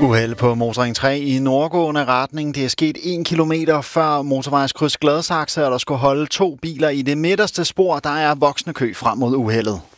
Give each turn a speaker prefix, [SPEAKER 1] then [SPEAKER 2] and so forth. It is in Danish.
[SPEAKER 1] Uheld på motorring 3 i nordgående retning. Det er sket 1 kilometer før motorvejskryds Gladsaxe, og der skulle holde 2 biler i det midterste spor. Der er voksende kø frem mod uheldet.